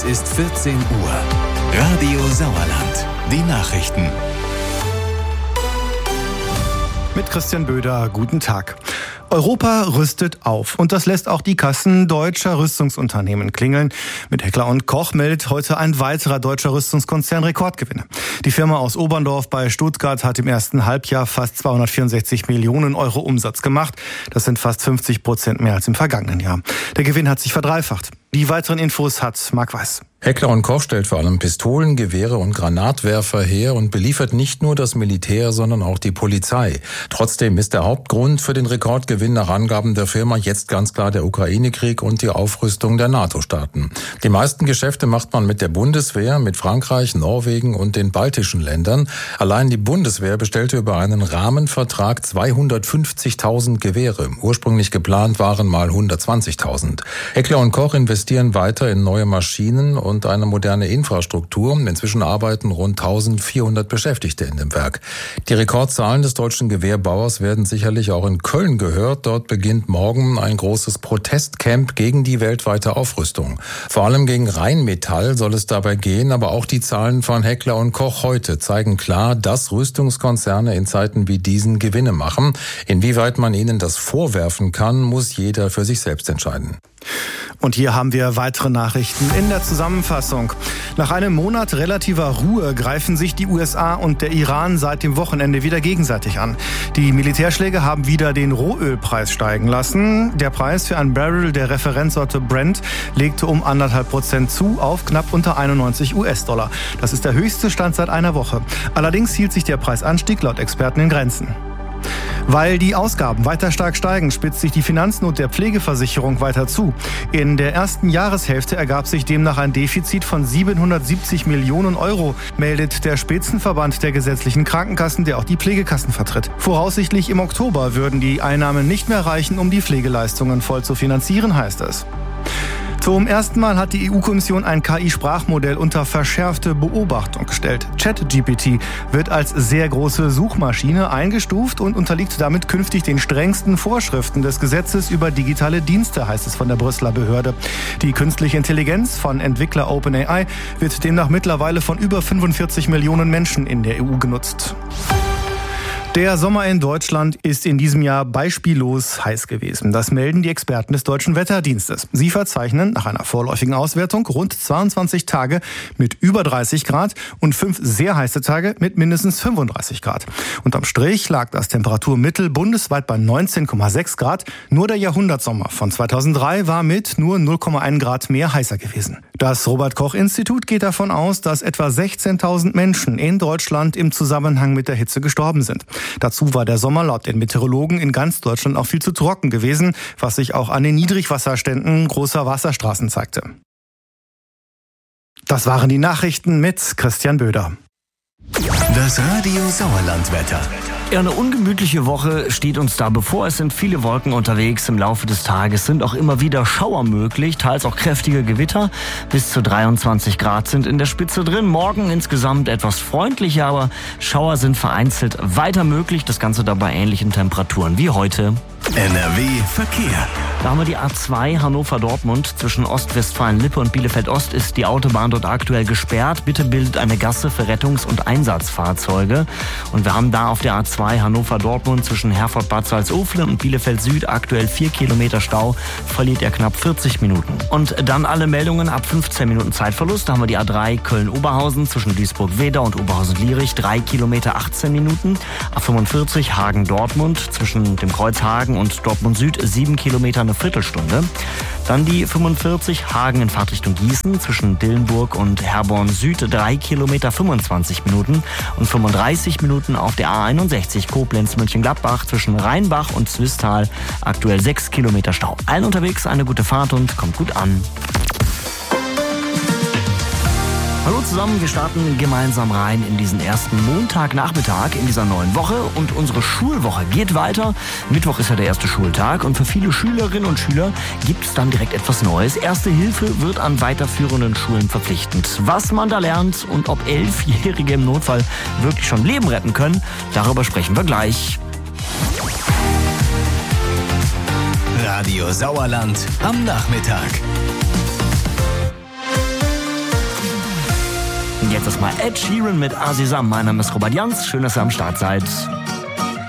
Es ist 14 Uhr. Radio Sauerland. Die Nachrichten. Mit Christian Böder, guten Tag. Europa rüstet auf und das lässt auch die Kassen deutscher Rüstungsunternehmen klingeln. Mit Heckler & Koch meldet heute ein weiterer deutscher Rüstungskonzern Rekordgewinne. Die Firma aus Oberndorf bei Stuttgart hat im ersten Halbjahr fast 264 Millionen Euro Umsatz gemacht. Das sind fast 50% mehr als im vergangenen Jahr. Der Gewinn hat sich verdreifacht. Die weiteren Infos hat Marc Weiß. Heckler & Koch stellt vor allem Pistolen, Gewehre und Granatwerfer her und beliefert nicht nur das Militär, sondern auch die Polizei. Trotzdem ist der Hauptgrund für den Rekordgewinn nach Angaben der Firma jetzt ganz klar der Ukraine-Krieg und die Aufrüstung der NATO-Staaten. Die meisten Geschäfte macht man mit der Bundeswehr, mit Frankreich, Norwegen und den baltischen Ländern. Allein die Bundeswehr bestellte über einen Rahmenvertrag 250.000 Gewehre. Ursprünglich geplant waren mal 120.000. Heckler & Koch investieren weiter in neue Maschinen und eine moderne Infrastruktur. Inzwischen arbeiten rund 1.400 Beschäftigte in dem Werk. Die Rekordzahlen des deutschen Gewehrbauers werden sicherlich auch in Köln gehört. Dort beginnt morgen ein großes Protestcamp gegen die weltweite Aufrüstung. Vor allem gegen Rheinmetall soll es dabei gehen, aber auch die Zahlen von Heckler & Koch heute zeigen klar, dass Rüstungskonzerne in Zeiten wie diesen Gewinne machen. Inwieweit man ihnen das vorwerfen kann, muss jeder für sich selbst entscheiden. Und hier haben wir weitere Nachrichten in der Zusammenfassung. Nach einem Monat relativer Ruhe greifen sich die USA und der Iran seit dem Wochenende wieder gegenseitig an. Die Militärschläge haben wieder den Rohölpreis steigen lassen. Der Preis für ein Barrel der Referenzsorte Brent legte um 1,5% zu auf knapp unter 91 US-Dollar. Das ist der höchste Stand seit einer Woche. Allerdings hielt sich der Preisanstieg laut Experten in Grenzen. Weil die Ausgaben weiter stark steigen, spitzt sich die Finanznot der Pflegeversicherung weiter zu. In der ersten Jahreshälfte ergab sich demnach ein Defizit von 770 Millionen Euro, meldet der Spitzenverband der gesetzlichen Krankenkassen, der auch die Pflegekassen vertritt. Voraussichtlich im Oktober würden die Einnahmen nicht mehr reichen, um die Pflegeleistungen voll zu finanzieren, heißt es. Zum ersten Mal hat die EU-Kommission ein KI-Sprachmodell unter verschärfte Beobachtung gestellt. ChatGPT wird als sehr große Suchmaschine eingestuft und unterliegt damit künftig den strengsten Vorschriften des Gesetzes über digitale Dienste, heißt es von der Brüsseler Behörde. Die künstliche Intelligenz von Entwickler OpenAI wird demnach mittlerweile von über 45 Millionen Menschen in der EU genutzt. Der Sommer in Deutschland ist in diesem Jahr beispiellos heiß gewesen. Das melden die Experten des Deutschen Wetterdienstes. Sie verzeichnen nach einer vorläufigen Auswertung rund 22 Tage mit über 30 Grad und 5 sehr heiße Tage mit mindestens 35 Grad. Unterm Strich lag das Temperaturmittel bundesweit bei 19,6 Grad. Nur der Jahrhundertsommer von 2003 war mit nur 0,1 Grad mehr heißer gewesen. Das Robert-Koch-Institut geht davon aus, dass etwa 16.000 Menschen in Deutschland im Zusammenhang mit der Hitze gestorben sind. Dazu war der Sommer laut den Meteorologen in ganz Deutschland auch viel zu trocken gewesen, was sich auch an den Niedrigwasserständen großer Wasserstraßen zeigte. Das waren die Nachrichten mit Christian Böder. Das Radio Sauerland-Wetter. Ja, eine ungemütliche Woche steht uns da bevor. Es sind viele Wolken unterwegs. Im Laufe des Tages sind auch immer wieder Schauer möglich, teils auch kräftige Gewitter. Bis zu 23 Grad sind in der Spitze drin. Morgen insgesamt etwas freundlicher, aber Schauer sind vereinzelt weiter möglich. Das Ganze dabei ähnlichen Temperaturen wie heute. NRW Verkehr. Da haben wir die A2 Hannover-Dortmund. Zwischen Ostwestfalen-Lippe und Bielefeld-Ost ist die Autobahn dort aktuell gesperrt. Bitte bildet eine Gasse für Rettungs- und Einsatzfahrzeuge. Und wir haben da auf der A2 Hannover-Dortmund zwischen Herford-Bad Salzuflen und Bielefeld-Süd aktuell 4 Kilometer Stau. Verliert er knapp 40 Minuten. Und dann alle Meldungen ab 15 Minuten Zeitverlust. Da haben wir die A3 Köln-Oberhausen zwischen Duisburg-Wedau und Oberhausen-Lierich. 3 Kilometer 18 Minuten. A45 Hagen-Dortmund zwischen dem Kreuz Hagen und Dortmund Süd 7 Kilometer eine Viertelstunde. Dann die 45 Hagen in Fahrtrichtung Gießen zwischen Dillenburg und Herborn Süd 3 Kilometer 25 Minuten und 35 Minuten auf der A61 Koblenz-Mönchengladbach zwischen Rheinbach und Zwistal aktuell 6 Kilometer Stau. Allen unterwegs eine gute Fahrt und kommt gut an. Hallo zusammen, wir starten gemeinsam rein in diesen ersten Montagnachmittag in dieser neuen Woche und unsere Schulwoche geht weiter. Mittwoch ist ja der erste Schultag und für viele Schülerinnen und Schüler gibt es dann direkt etwas Neues. Erste Hilfe wird an weiterführenden Schulen verpflichtend. Was man da lernt und ob 11-Jährige im Notfall wirklich schon Leben retten können, darüber sprechen wir gleich. Radio Sauerland am Nachmittag. jetzt erstmal Ed Sheeran mit Azizam. Mein Name ist Robert Jans. Schön, dass ihr am Start seid.